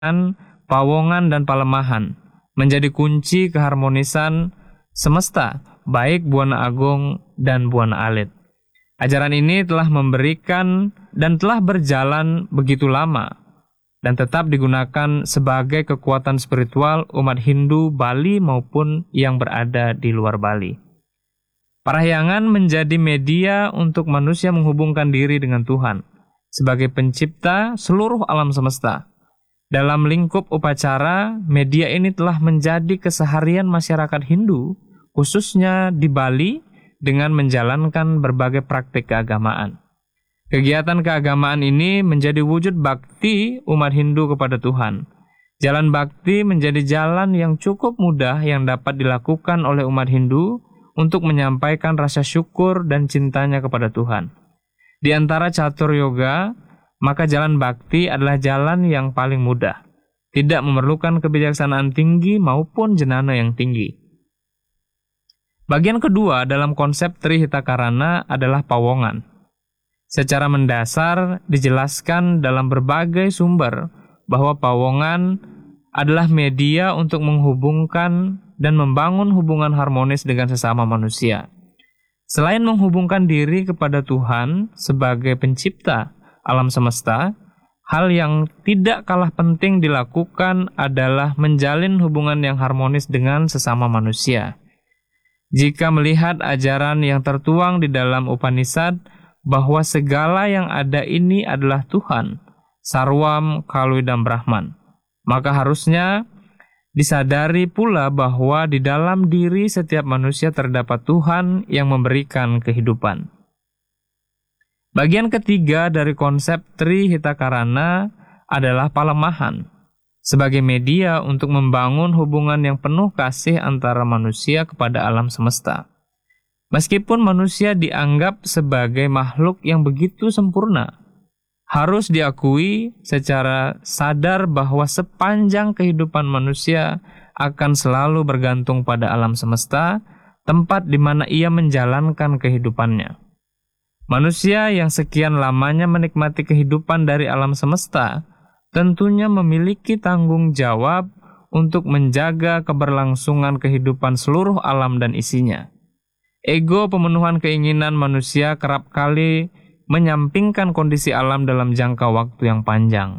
pawongan dan palemahan menjadi kunci keharmonisan semesta, baik Buana Agung dan Buana Alit. Ajaran ini telah memberikan dan telah berjalan begitu lama dan tetap digunakan sebagai kekuatan spiritual umat Hindu Bali maupun yang berada di luar Bali. Parahyangan menjadi media untuk manusia menghubungkan diri dengan Tuhan sebagai pencipta seluruh alam semesta. Dalam lingkup upacara, media ini telah menjadi keseharian masyarakat Hindu, khususnya di Bali, dengan menjalankan berbagai praktik keagamaan. Kegiatan keagamaan ini menjadi wujud bakti umat Hindu kepada Tuhan. Jalan bakti menjadi jalan yang cukup mudah yang dapat dilakukan oleh umat Hindu untuk menyampaikan rasa syukur dan cintanya kepada Tuhan. Di antara catur yoga, maka jalan bakti adalah jalan yang paling mudah, tidak memerlukan kebijaksanaan tinggi maupun jenana yang tinggi. Bagian kedua dalam konsep Trihitakarana adalah pawongan. Secara mendasar dijelaskan dalam berbagai sumber bahwa pawongan adalah media untuk menghubungkan dan membangun hubungan harmonis dengan sesama manusia. Selain menghubungkan diri kepada Tuhan sebagai pencipta alam semesta, hal yang tidak kalah penting dilakukan adalah menjalin hubungan yang harmonis dengan sesama manusia. Jika melihat ajaran yang tertuang di dalam Upanishad bahwa segala yang ada ini adalah Tuhan, Sarwam, Kalui, dan Brahman, maka harusnya disadari pula bahwa di dalam diri setiap manusia terdapat Tuhan yang memberikan kehidupan. Bagian ketiga dari konsep Trihitakarana adalah palemahan, sebagai media untuk membangun hubungan yang penuh kasih antara manusia kepada alam semesta. Meskipun manusia dianggap sebagai makhluk yang begitu sempurna, harus diakui secara sadar bahwa sepanjang kehidupan manusia akan selalu bergantung pada alam semesta, tempat di mana ia menjalankan kehidupannya. Manusia yang sekian lamanya menikmati kehidupan dari alam semesta tentunya memiliki tanggung jawab untuk menjaga keberlangsungan kehidupan seluruh alam dan isinya. Ego pemenuhan keinginan manusia kerap kali menyampingkan kondisi alam dalam jangka waktu yang panjang.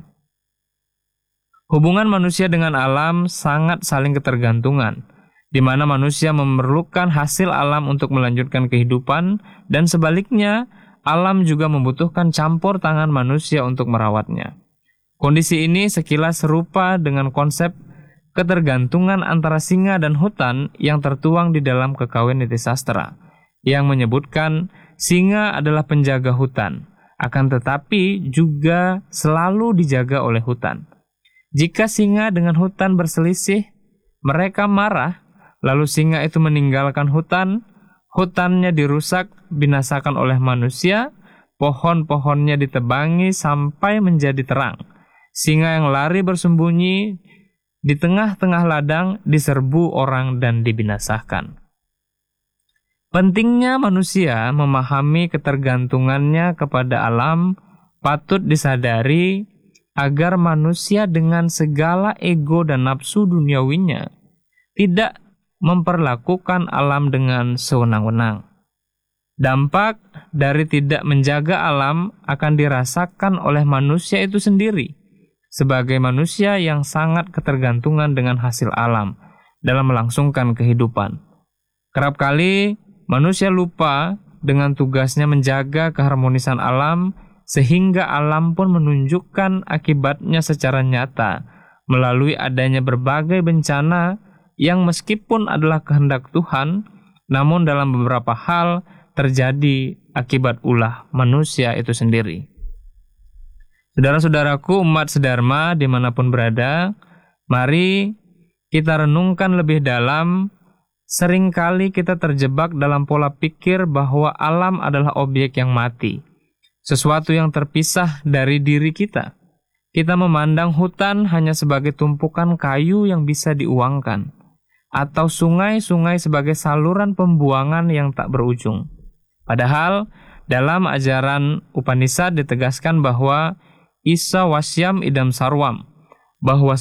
Hubungan manusia dengan alam sangat saling ketergantungan, di mana manusia memerlukan hasil alam untuk melanjutkan kehidupan, dan sebaliknya, alam juga membutuhkan campur tangan manusia untuk merawatnya. Kondisi ini sekilas serupa dengan konsep ketergantungan antara singa dan hutan yang tertuang di dalam Kekawin Nitisastra, yang menyebutkan singa adalah penjaga hutan, akan tetapi juga selalu dijaga oleh hutan. Jika singa dengan hutan berselisih, mereka marah, lalu singa itu meninggalkan hutan, hutannya dirusak, binasakan oleh manusia, pohon-pohonnya ditebangi sampai menjadi terang. Singa yang lari bersembunyi di tengah-tengah ladang diserbu orang dan dibinasakan. Pentingnya manusia memahami ketergantungannya kepada alam patut disadari agar manusia dengan segala ego dan nafsu duniawinya tidak memperlakukan alam dengan sewenang-wenang. Dampak dari tidak menjaga alam akan dirasakan oleh manusia itu sendiri, sebagai manusia yang sangat ketergantungan dengan hasil alam dalam melangsungkan kehidupan. Kerap kali manusia lupa dengan tugasnya menjaga keharmonisan alam, sehingga alam pun menunjukkan akibatnya secara nyata melalui adanya berbagai bencana yang meskipun adalah kehendak Tuhan, namun dalam beberapa hal terjadi akibat ulah manusia itu sendiri. Saudara-saudaraku umat sedharma dimanapun berada, mari kita renungkan lebih dalam. Seringkali kita terjebak dalam pola pikir bahwa alam adalah objek yang mati, sesuatu yang terpisah dari diri kita. Kita memandang hutan hanya sebagai tumpukan kayu yang bisa diuangkan, atau sungai-sungai sebagai saluran pembuangan yang tak berujung. Padahal dalam ajaran Upanishad ditegaskan bahwa Isa wasyam idam sarwam, bahwa